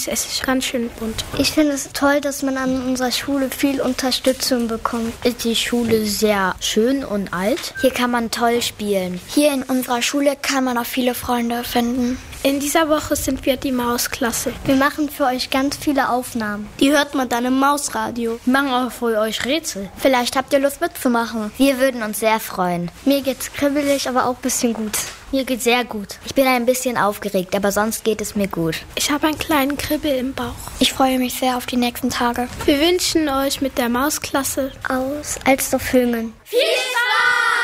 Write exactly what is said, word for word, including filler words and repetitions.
und es ist ganz schön bunt. Ich finde es toll, dass man an unserer Schule viel Unterstützung bekommt. Ist die Schule sehr schön und alt? Hier kann man toll spielen. Hier in unserer Schule kann man auch viele Freunde finden. In dieser Woche sind wir die Mausklasse. Wir machen für euch ganz viele Aufnahmen. Die hört man dann im Mausradio. Wir machen auch für euch Rätsel. Vielleicht habt ihr Lust mitzumachen. Wir würden uns sehr freuen. Mir geht's kribbelig, aber auch ein bisschen gut. Mir geht's sehr gut. Ich bin ein bisschen aufgeregt, aber sonst geht es mir gut. Ich habe einen kleinen Kribbel im Bauch. Ich freue mich sehr auf die nächsten Tage. Wir wünschen euch mit der Mausklasse aus Alstervögeln viel Spaß!